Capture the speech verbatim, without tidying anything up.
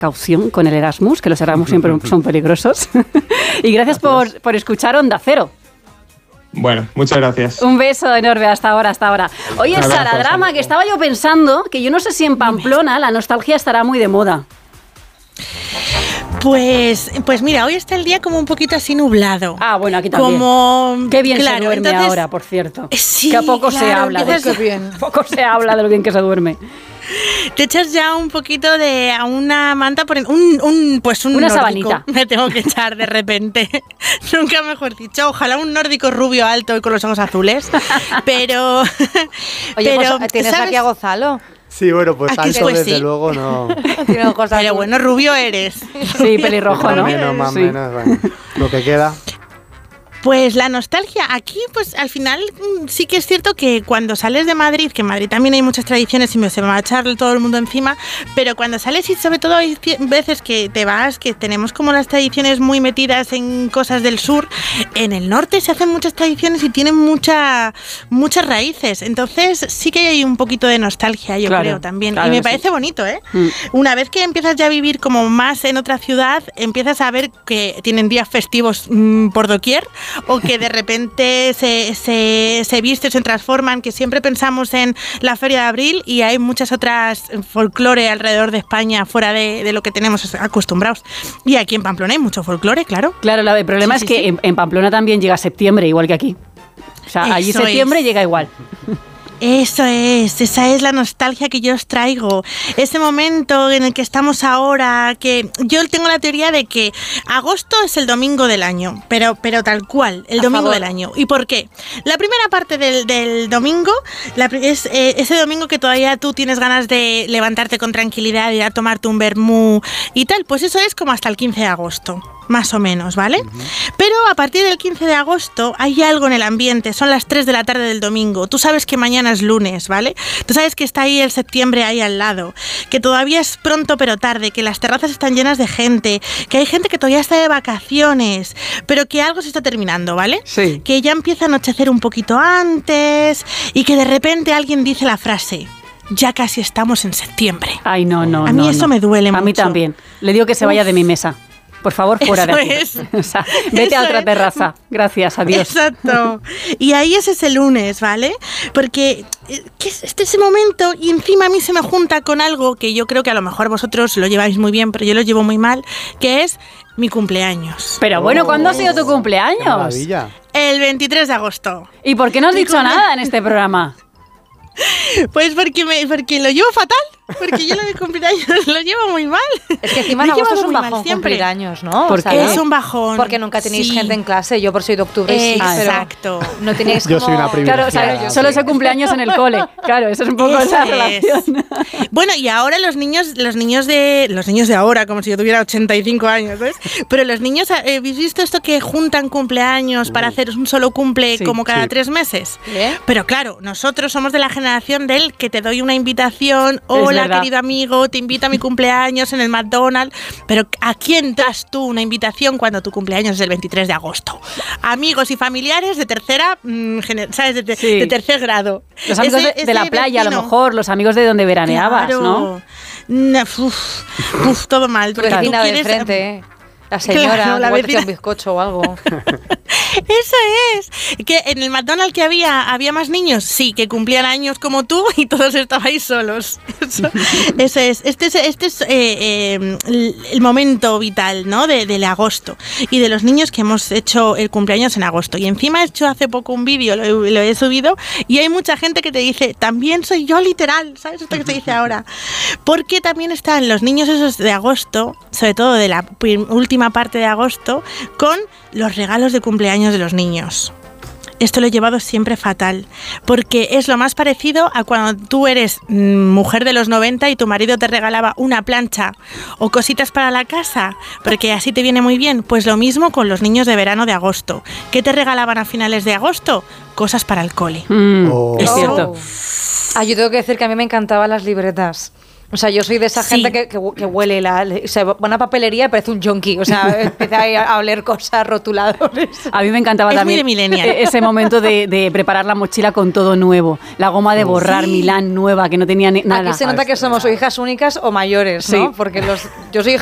caución con el Erasmus, que los Erasmus siempre son peligrosos. Y gracias, gracias. Por, por escuchar Onda Cero. Bueno, muchas gracias. Un beso enorme, hasta ahora, hasta ahora. Oye, Sara Drama, que estaba yo pensando que yo no sé si en Pamplona la nostalgia estará muy de moda. Pues, pues mira, hoy está el día como un poquito así nublado. Ah, bueno, aquí también. Como, qué bien claro, se duerme entonces, ahora, por cierto. Sí, que a poco claro, se habla de eso. Bien. Poco se habla de lo bien que se duerme. Te echas ya un poquito de a una manta, por un, un pues un una nórdico. Sabanita. Me tengo que echar de repente. Nunca mejor dicho. Ojalá un nórdico rubio alto y con los ojos azules. Pero. Oye, pero, pues, ¿tienes ¿sabes? aquí a Gonzalo? Sí, bueno, pues Aquí alto pues desde sí. luego no. Pero bueno, rubio eres. Sí, pelirrojo, ¿no? Menos, más o sí. menos, bueno, lo que queda. Pues la nostalgia, aquí pues al final sí que es cierto que cuando sales de Madrid, que en Madrid también hay muchas tradiciones y me se me va a echar todo el mundo encima, pero cuando sales y sobre todo hay veces que te vas, que tenemos como las tradiciones muy metidas en cosas del sur, en el norte se hacen muchas tradiciones y tienen mucha, muchas raíces, entonces sí que hay un poquito de nostalgia, yo claro, creo también, claro y me sí. parece bonito, ¿eh? Mm. Una vez que empiezas ya a vivir como más en otra ciudad, empiezas a ver que tienen días festivos mmm, por doquier, o que de repente se, se, se viste, se transforman, que siempre pensamos en la Feria de Abril y hay muchas otras folclore alrededor de España fuera de, de lo que tenemos acostumbrados. Y aquí en Pamplona hay mucho folclore, claro. Claro, el problema sí, es sí, que sí. En, en Pamplona también llega septiembre, igual que aquí. O sea, Eso allí septiembre es. llega igual. Eso es, esa es la nostalgia que yo os traigo. Ese momento en el que estamos ahora, que yo tengo la teoría de que agosto es el domingo del año, pero, pero tal cual, el A domingo favor. del año. ¿Y por qué? La primera parte del, del domingo la, es eh, ese domingo que todavía tú tienes ganas de levantarte con tranquilidad, ir a tomarte un vermú y tal, pues eso es como hasta el quince de agosto. Más o menos, ¿vale? Uh-huh. Pero a partir del quince de agosto hay algo en el ambiente, son las tres de la tarde del domingo, tú sabes que mañana es lunes, ¿vale? Tú sabes que está ahí el septiembre ahí al lado, que todavía es pronto pero tarde, que las terrazas están llenas de gente, que hay gente que todavía está de vacaciones, pero que algo se está terminando, ¿vale? Sí. Que ya empieza a anochecer un poquito antes y que de repente alguien dice la frase: ya casi estamos en septiembre. Ay, no, no, A mí no, eso no. me duele a mucho. A mí también. Le digo que se vaya Uf. de mi mesa. Por favor, fuera Eso de aquí. es. O sea, vete Eso a otra es. terraza. Gracias, adiós. Exacto. Y ahí es ese lunes, ¿vale? Porque eh, que es este ese momento y encima a mí se me junta con algo que yo creo que a lo mejor vosotros lo lleváis muy bien, pero yo lo llevo muy mal, que es mi cumpleaños. Pero bueno, ¿cuándo ha sido tu ¡Qué cumpleaños? maravilla! El veintitrés de agosto. ¿Y por qué no has Mi dicho cumple- nada en este programa? Pues porque, me, porque lo llevo fatal. Porque yo lo de cumpleaños lo llevo muy mal. Es que encima en Lo he agosto es llevado un muy mal bajón siempre. cumplir años, ¿no? ¿Por O sea, qué? Es un bajón. Porque nunca tenéis Sí. gente en clase. Yo por soy de octubre sí, Exacto. pero no tenéis Yo como... soy una Claro, o sea, privilegiada. solo se cumpleaños en el cole. Claro, eso es un poco Eso la es. relación. Bueno, y ahora los niños, los niños de los niños de ahora, como si yo tuviera ochenta y cinco años, ¿ves? Pero los niños, eh, ¿habéis visto esto que juntan cumpleaños para hacer un solo cumple Sí. como cada Sí. tres meses? ¿Eh? Pero claro, nosotros somos de la generación del que te doy una invitación, hola verdad. querido amigo, te invito a mi cumpleaños en el McDonald's, pero ¿a quién das tú una invitación cuando tu cumpleaños es el veintitrés de agosto? Amigos y familiares de tercera, mmm, gener- ¿sabes? De, te- Sí. de tercer grado. Los amigos Ese- de, de la ese playa, a lo vecino. mejor, los amigos de donde veraneabas, Claro. ¿no? No, uf, uf, todo mal. Tu porque tú vecina del quieres- frente, ¿eh? La señora, Claro, la igual te hacía vecina. un bizcocho o algo. Eso es. Que en el McDonald's que había, había más niños, sí, que cumplían años como tú y todos estabais solos. Eso, eso es. Este es, este es eh, eh, el, el momento vital, ¿no? De, del agosto. Y de los niños que hemos hecho el cumpleaños en agosto. Y encima he hecho hace poco un vídeo, lo, he- lo he subido, y hay mucha gente que te dice, también soy yo literal, ¿sabes esto que se dice ahora? Porque también están los niños esos de agosto, sobre todo de la prim- última parte de agosto, con los regalos de cumpleaños de los niños. Esto lo he llevado siempre fatal, porque es lo más parecido a cuando tú eres mm, mujer de los noventa y tu marido te regalaba una plancha o cositas para la casa, porque así te viene muy bien. Pues lo mismo con los niños de verano de agosto. ¿Qué te regalaban a finales de agosto? Cosas para el cole. Mm, Oh. es cierto. Ah, yo tengo que decir que a mí me encantaban las libretas. O sea, yo soy de esa Sí. gente que, que, que huele la... O sea, va a una papelería y parece un junkie. O sea, empieza a, a oler cosas, rotuladores. A mí me encantaba Es muy también de millennial. e- ese momento de, de preparar la mochila con todo nuevo. La goma de borrar Sí. Milán nueva, que no tenía ni- nada. Aquí se nota que somos o hijas únicas o mayores, ¿no? Sí. Porque los, yo soy